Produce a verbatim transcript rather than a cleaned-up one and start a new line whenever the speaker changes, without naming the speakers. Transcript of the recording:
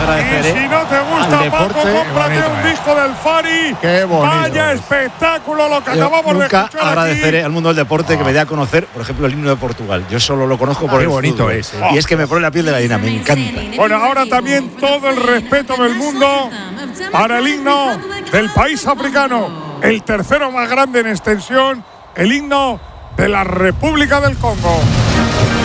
agradeceré.
Y si no te gusta,
al deporte,
Paco, cómprate
bonito,
un
eh.
disco del Fari.
Qué bonito.
Vaya espectáculo lo que
Yo
acabamos de
nunca
escuchar
agradeceré
aquí.
al mundo del deporte que me dé a conocer, por ejemplo, el himno de Portugal. Yo solo lo conozco por
Qué
el
bonito
fútbol.
es, eh.
Y es que me pone la piel de gallina, me encanta.
Bueno, ahora también todo el respeto del mundo para el himno del país africano, el tercero más grande en extensión, el himno de la República del Congo.